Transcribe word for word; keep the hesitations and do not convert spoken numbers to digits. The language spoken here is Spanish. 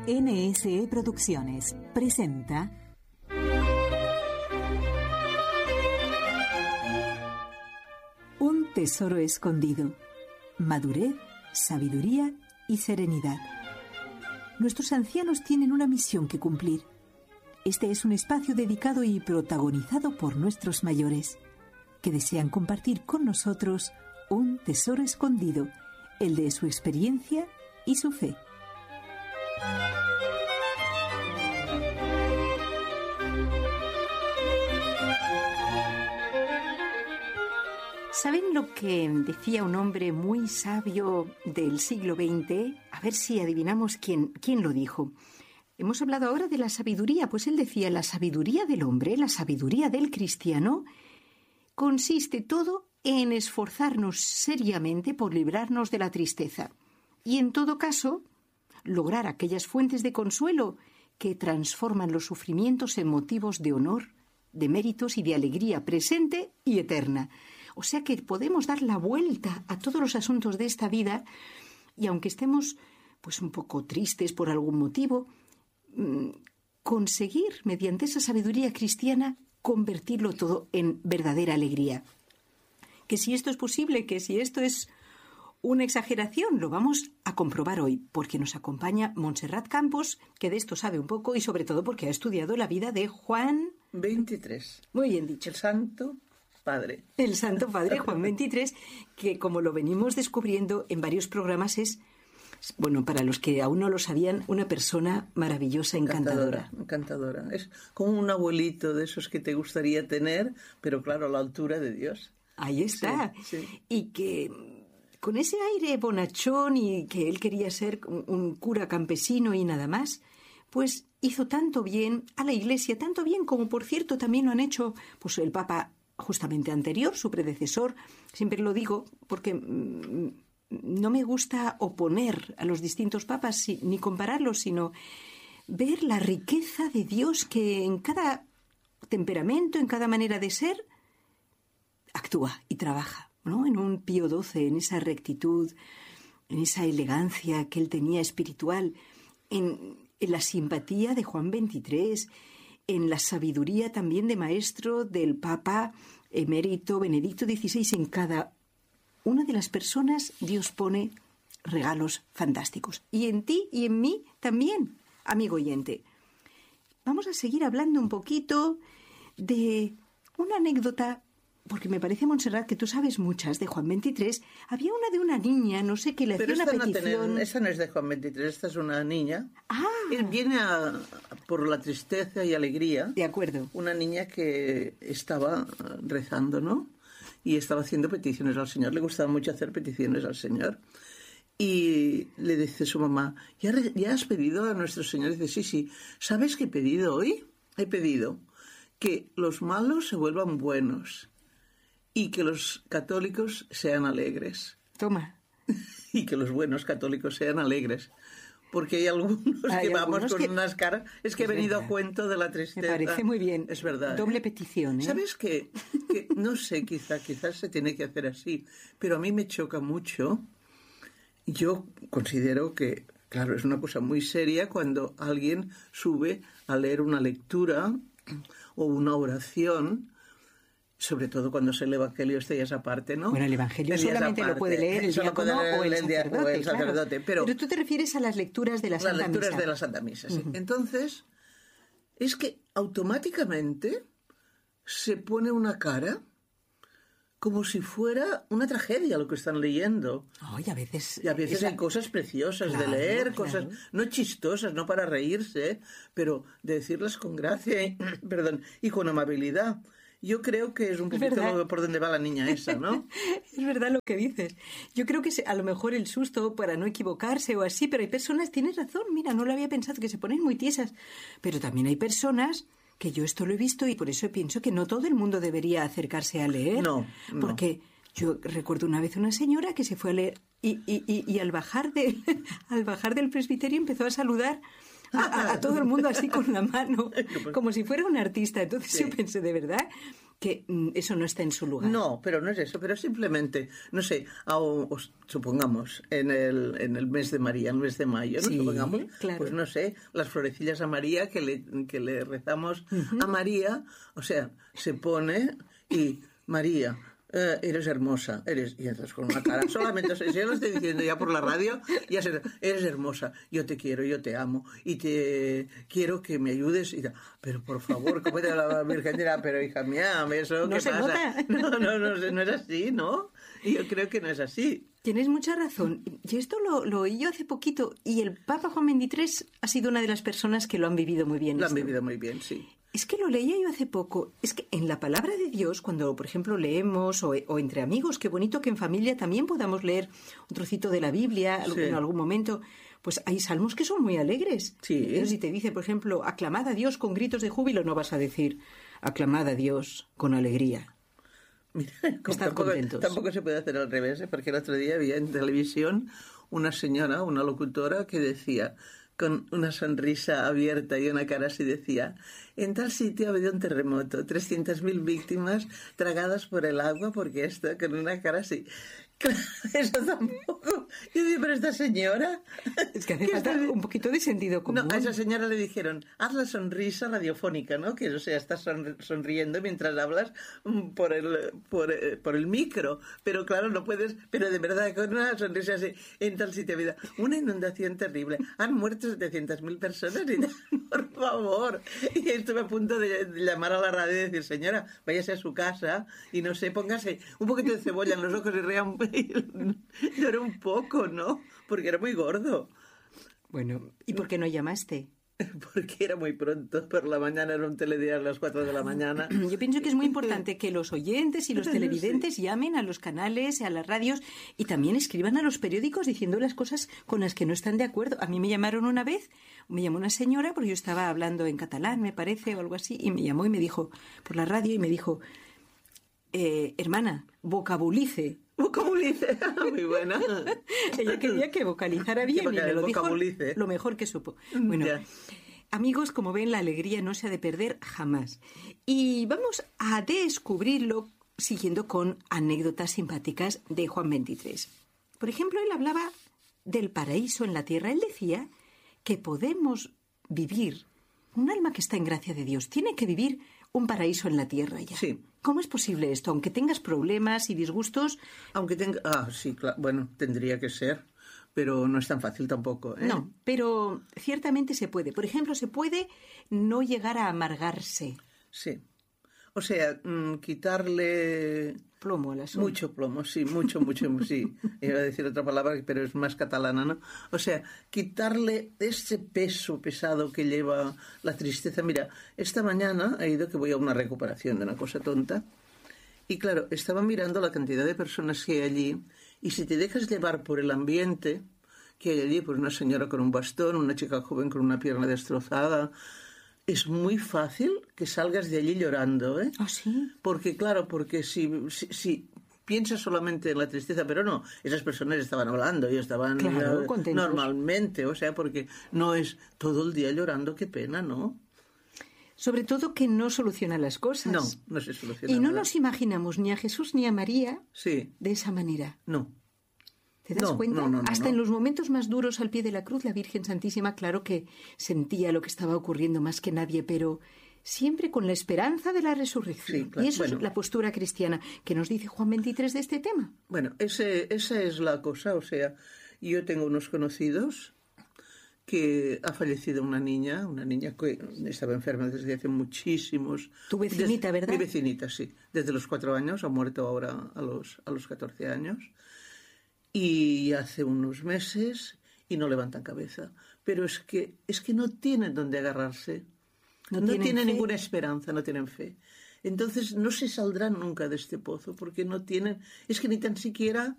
N S E Producciones presenta Un tesoro escondido, madurez, sabiduría y serenidad. Nuestros ancianos tienen una misión que cumplir. Este es un espacio dedicado y protagonizado por nuestros mayores, que desean compartir con nosotros un tesoro escondido, el de su experiencia y su fe. ¿Saben lo que decía un hombre muy sabio del siglo veinte? A ver si adivinamos quién, quién lo dijo. Hemos hablado ahora de la sabiduría, pues él decía, la sabiduría del hombre, la sabiduría del cristiano, consiste todo en esforzarnos seriamente por librarnos de la tristeza y, en todo caso, lograr aquellas fuentes de consuelo que transforman los sufrimientos en motivos de honor, de méritos y de alegría presente y eterna. O sea que podemos dar la vuelta a todos los asuntos de esta vida y, aunque estemos pues un poco tristes por algún motivo, conseguir, mediante esa sabiduría cristiana, convertirlo todo en verdadera alegría. Que si esto es posible, que si esto es una exageración, lo vamos a comprobar hoy, porque nos acompaña Montserrat Campos, que de esto sabe un poco y sobre todo porque ha estudiado la vida de Juan veintitrés. Muy bien dicho. El Santo Padre. El Santo Padre Juan veintitrés, que como lo venimos descubriendo en varios programas es, bueno, para los que aún no lo sabían, una persona maravillosa, encantadora. Encantadora, encantadora. Es como un abuelito de esos que te gustaría tener, pero claro, a la altura de Dios. Ahí está. Sí, sí. Y que con ese aire bonachón y que él quería ser un cura campesino y nada más, pues hizo tanto bien a la Iglesia, tanto bien como, por cierto, también lo han hecho pues el Papa justamente anterior, su predecesor. Siempre lo digo porque mmm, no me gusta oponer a los distintos papas ni compararlos, sino ver la riqueza de Dios que en cada temperamento, en cada manera de ser, actúa y trabaja, ¿no? En un Pío doce, en esa rectitud, en esa elegancia que él tenía espiritual, en, en la simpatía de Juan veintitrés, en la sabiduría también de maestro del Papa emérito Benedicto dieciséis. En cada una de las personas Dios pone regalos fantásticos. Y en ti y en mí también, amigo oyente. Vamos a seguir hablando un poquito de una anécdota, porque me parece, Montserrat, que tú sabes muchas de Juan veintitrés. Había una de una niña, no sé, que le hacía una petición. No tener, esta no es de Juan veintitrés, esta es una niña. Ah. Él viene a, por la tristeza y alegría. De acuerdo. Una niña que estaba rezando, ¿no? Y estaba haciendo peticiones al Señor. Le gustaba mucho hacer peticiones al Señor. Y le dice su mamá, ¿ya, ya has pedido a nuestro Señor? Y dice, sí, sí. ¿Sabes qué he pedido hoy? He pedido que los malos se vuelvan buenos y que los católicos sean alegres. Toma. Y que los buenos católicos sean alegres. Porque hay algunos hay que vamos algunos con que... unas caras... Es que es he venido verdad. A cuento de la tristeza. Me parece muy bien. Es verdad. Doble ¿eh? petición, ¿eh? ¿Sabes qué? Que, no sé, quizá, quizás se tiene que hacer así, pero a mí me choca mucho. Yo considero que, claro, es una cosa muy seria cuando alguien sube a leer una lectura o una oración, sobre todo cuando es el Evangelio, este ya es aparte, ¿no? Bueno, el Evangelio solamente lo puede leer el diácono o el sacerdote, o el sacerdote claro. pero, pero tú te refieres a las lecturas de la Santa Misa. Las lecturas de la Santa Misa, sí. Uh-huh. Entonces, es que automáticamente se pone una cara como si fuera una tragedia lo que están leyendo. Oh, y a veces... Y a veces esa... hay cosas preciosas claro, de leer, claro. cosas no chistosas, no para reírse, pero de decirlas con gracia y, perdón, y con amabilidad. Yo creo que es un poquito es por donde va la niña esa, ¿no? Es verdad lo que dices. Yo creo que a lo mejor el susto para no equivocarse o así, pero hay personas, tienes razón, mira, no lo había pensado, que se ponen muy tiesas. Pero también hay personas que yo esto lo he visto y por eso pienso que no todo el mundo debería acercarse a leer. No, no. Porque yo recuerdo una vez una señora que se fue a leer y, y, y, y al bajar de, al bajar del presbiterio empezó a saludar a, a, a todo el mundo así con la mano, como si fuera un artista. Entonces sí. Yo pensé, de verdad, que mm, eso no está en su lugar. No, pero no es eso, pero simplemente, no sé, a, os, supongamos, en el, en el mes de María, en el mes de mayo, ¿no? Sí, Supongamos, claro. Pues no sé, las florecillas a María que le, que le rezamos uh-huh. a María, o sea, se pone y María... Eh, eres hermosa, eres, y entonces con una cara, solamente, o sea, si yo lo estoy diciendo ya por la radio, ya sé, eres hermosa, yo te quiero, yo te amo, y te quiero que me ayudes, y da, pero por favor, ¿cómo te la Virgen dirá? Pero hija mía, ¿eso no qué se pasa? Nota. No, no, no, no es así, ¿no? Y yo creo que no es así. Tienes mucha razón. Y esto lo, lo oí yo hace poquito, y el Papa Juan veintitrés ha sido una de las personas que lo han vivido muy bien. Lo esto. han vivido muy bien, sí. Es que lo leía yo hace poco. Es que en la palabra de Dios, cuando, por ejemplo, leemos o, o entre amigos, qué bonito que en familia también podamos leer un trocito de la Biblia sí. en algún momento, pues hay salmos que son muy alegres. Sí. Entonces, si te dice, por ejemplo, aclamad a Dios con gritos de júbilo, no vas a decir aclamad a Dios con alegría. Mira, Estad tampoco, contentos. Tampoco se puede hacer al revés, ¿eh? Porque el otro día había en televisión una señora, una locutora, que decía, con una sonrisa abierta y una cara así, decía, en tal sitio ha habido un terremoto, trescientas mil víctimas tragadas por el agua, porque esto, con una cara así. Claro, eso tampoco. Yo digo, pero esta señora... Es que hace falta está... un poquito de sentido común. No, a esa señora le dijeron, haz la sonrisa radiofónica, ¿no? Que, o sea, estás sonriendo mientras hablas por el, por, por el micro. Pero claro, no puedes... Pero de verdad, con una sonrisa así, en tal sitio de vida. Una inundación terrible. Han muerto setecientas mil personas y... Por favor. Y estuve a punto de llamar a la radio y decir, señora, váyase a su casa y no sé, póngase un poquito de cebolla en los ojos y rea un lloré un poco, ¿no? Porque era muy gordo. Bueno, ¿y por qué no llamaste? Porque era muy pronto, por la mañana era un telediario a las cuatro de la mañana. Yo pienso que es muy importante que los oyentes y los televidentes sí. llamen a los canales, a las radios y también escriban a los periódicos diciendo las cosas con las que no están de acuerdo. A mí me llamaron una vez, me llamó una señora, porque yo estaba hablando en catalán, me parece, o algo así, y me llamó y me dijo, por la radio, y me dijo, eh, hermana, vocabulice. Vocabulice, muy buena. Ella quería que vocalizara bien y me lo dijo lo mejor que supo. Bueno, ya. Amigos, como ven, la alegría no se ha de perder jamás. Y vamos a descubrirlo siguiendo con anécdotas simpáticas de Juan veintitrés. Por ejemplo, él hablaba del paraíso en la tierra. Él decía que podemos vivir, un alma que está en gracia de Dios, tiene que vivir un paraíso en la tierra ya. Sí. ¿Cómo es posible esto? Aunque tengas problemas y disgustos... Aunque tenga... Ah, sí, claro. Bueno, tendría que ser, pero no es tan fácil tampoco, ¿eh? No, pero ciertamente se puede. Por ejemplo, se puede no llegar a amargarse. Sí. O sea, mmm, quitarle... Plomo al asunto. Mucho plomo, sí, mucho, mucho, sí. Iba a decir otra palabra, pero es más catalana, ¿no? O sea, quitarle ese peso pesado que lleva la tristeza. Mira, esta mañana he ido, que voy a una recuperación de una cosa tonta, y claro, estaba mirando la cantidad de personas que hay allí, y si te dejas llevar por el ambiente que hay allí, pues una señora con un bastón, una chica joven con una pierna destrozada... Es muy fácil que salgas de allí llorando, ¿eh? ¿Ah, sí? Porque, claro, porque si, si, si piensas solamente en la tristeza, pero no, esas personas estaban hablando y estaban claro, uh, normalmente, o sea, porque no es todo el día llorando, qué pena, ¿no? Sobre todo que no soluciona las cosas. No, no se soluciona Y no nada. nos imaginamos ni a Jesús ni a María sí. de esa manera. No. ¿Te das no, cuenta? No, no, no, Hasta no. en los momentos más duros al pie de la cruz, la Virgen Santísima, claro que sentía lo que estaba ocurriendo más que nadie, pero siempre con la esperanza de la resurrección. Sí, claro. Y eso bueno. es la postura cristiana que nos dice Juan veintitrés de este tema. Bueno, ese, esa es la cosa, o sea, yo tengo unos conocidos que ha fallecido una niña, una niña que estaba enferma desde hace muchísimos... Tu vecinita, desde, ¿verdad? Mi vecinita, sí. Desde los cuatro años, ha muerto ahora a los, a los catorce años. Y hace unos meses y no levantan cabeza. Pero es que, es que no tienen dónde agarrarse. No, no tienen, tienen ninguna esperanza, no tienen fe. Entonces no se saldrán nunca de este pozo porque no tienen... Es que ni tan siquiera